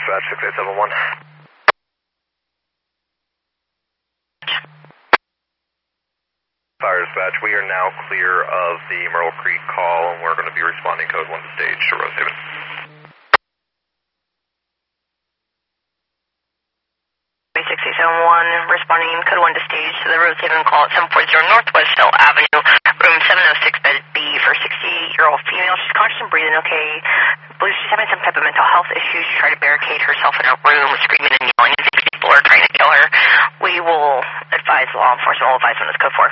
Dispatch 6871. Fire Dispatch, we are now clear of the Myrtle Creek call, and we're going to be responding code 1 to stage to Rosehaven. 6871, responding code 1 to stage to the Rosehaven call at 740 Northwest Hill Avenue, room 706, bed B for 68-year-old female. She's conscious and breathing okay. Believes she's having some type of mental health issues. She tried to barricade herself in her room, screaming and yelling as if people are trying to kill her. We will advise law enforcement. Will advise when it's code 4.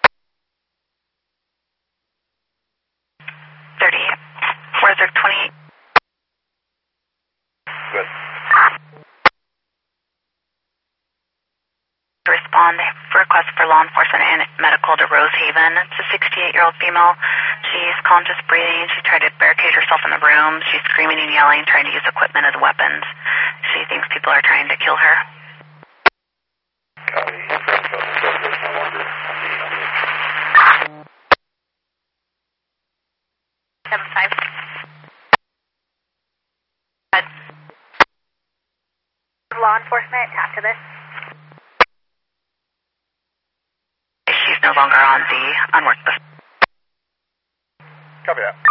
38. Where's there 28? Good. Respond request for law enforcement and medical to Rosehaven. It's a 68-year-old female. She's conscious breathing. She tried to barricade herself in the room. She's screaming and yelling, trying to use equipment as weapons. She thinks people are trying to kill her. Copy. There's no longer on the 7-5. Law enforcement, after this. She's no longer on the unworked list. Copy that.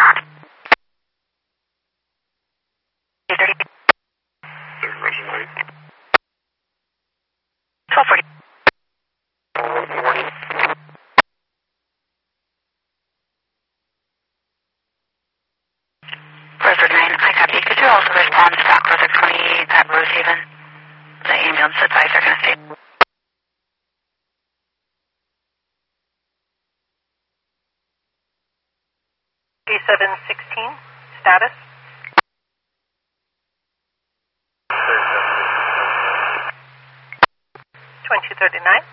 30. Third Russian Light. 1240. Morning. Roser 9, I copy. Could you also respond to Doc Roser 28 at Rosehaven? The ambulance advised they're going to stay. G716, status. $20.39.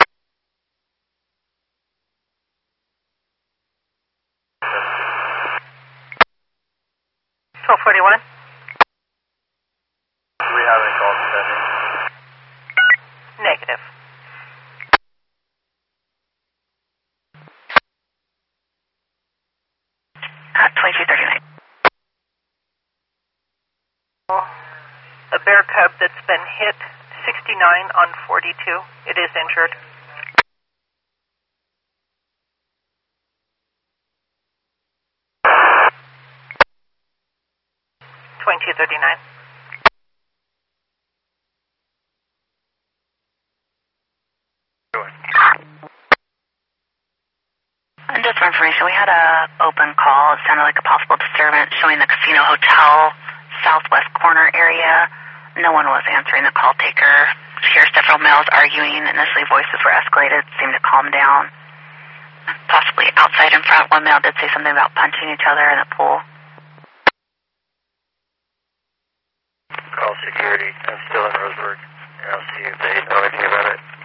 $12.41. Do we have any calls pending? Negative. At 2239. A bear cub that's been hit, 69 on 42. It is injured. $20.39. And just for information, we had a open call. It sounded like a possible disturbance showing the Casino Hotel southwest corner area. No one was answering the call taker. Here, several males arguing. Initially, voices were escalated, seemed to calm down. Possibly outside in front, one male did say something about punching each other in the pool. Call security. I'm still in Roseburg. I'll see if they know anything about it.